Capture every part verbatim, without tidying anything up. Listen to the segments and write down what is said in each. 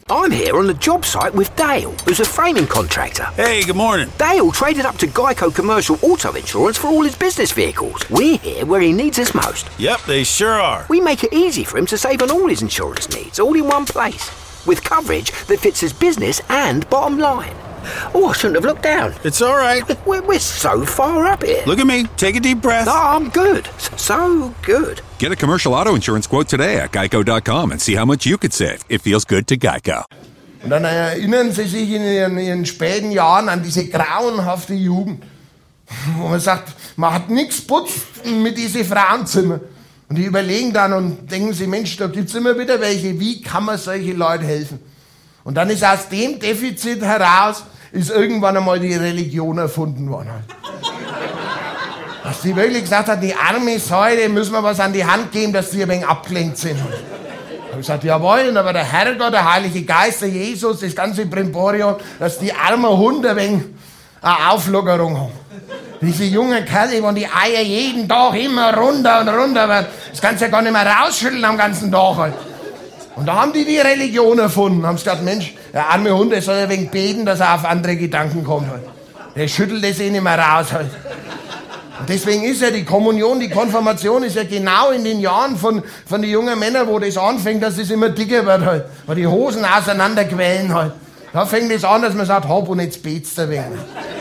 I'm here on the job site with Dale, who's a framing contractor. Hey, good morning. Dale traded up to Geico Commercial Auto Insurance for all his business vehicles. We're here where he needs us most. Yep, they sure are. We make it easy for him to save on all his insurance needs, all in one place, with coverage that fits his business and bottom line. Oh, I shouldn't have looked down. It's all right. We're, we're so far up here. Look at me. Take a deep breath. Oh, I'm good. So good. Get a commercial auto insurance quote today at geico dot com and see how much you could save. It feels good to Geico. Und dann erinnern Sie sich in ihren, ihren späten Jahren an diese grauenhafte Jugend, wo man sagt, man hat nichts putzt mit diesen Frauenzimmern. Und die überlegen dann und denken sich, Mensch, da gibt's immer wieder welche, wie kann man solche Leute helfen? Und dann ist aus dem Defizit heraus, ist irgendwann einmal die Religion erfunden worden. Dass die wirklich gesagt hat, die arme Säule müssen wir was an die Hand geben, dass die ein wenig abgelenkt sind. Ich habe gesagt, jawohl, aber der Herrgott, der Heilige Geist, der Jesus, das ganze Brimborium, dass die armen Hunde ein wenig eine Auflockerung haben. Diese jungen Kerle, wo die Eier jeden Tag immer runter und runter werden, das kannst du ja gar nicht mehr rausschütteln am ganzen Tag halt. Und da haben die die Religion erfunden, haben gesagt, Mensch, der arme Hund, der soll ein wenig beten, dass er auf andere Gedanken kommt halt. Der schüttelt das eh nicht mehr raus halt. Und deswegen ist ja die Kommunion, die Konfirmation ist ja genau in den Jahren von, von den jungen Männern, wo das anfängt, dass es immer dicker wird halt. Wo die Hosen auseinanderquellen halt. Da fängt es an, dass man sagt, hopp, und jetzt bet's da weg.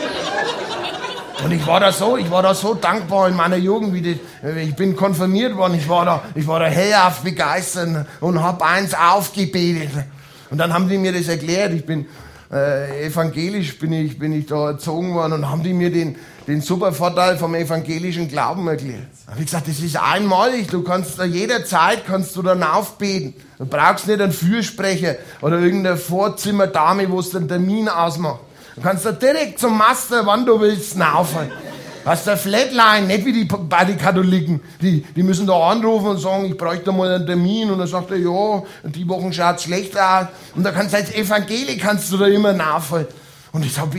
Und ich war da so, ich war da so dankbar in meiner Jugend, wie die, ich bin konfirmiert worden, ich war da, ich war da hellauf begeistert und hab eins aufgebetet. Und dann haben die mir das erklärt, ich bin äh, evangelisch, bin ich, bin ich da erzogen worden und haben die mir den, den super Vorteil vom evangelischen Glauben erklärt. Da hab ich gesagt, das ist einmalig, du kannst da jederzeit, kannst du dann aufbeten. Du brauchst nicht einen Fürsprecher oder irgendeine Vorzimmerdame, wo es den Termin ausmacht. Du kannst da direkt zum Master, wann du willst, laufen. Hast du eine Flatline, nicht wie die, bei den Katholiken. Die, die müssen da anrufen und sagen, ich bräuchte mal einen Termin. Und dann sagt er, ja, die Woche schaut's schlecht aus. Und da kannst du als Evangelik kannst du da immer laufen. Und das hab ich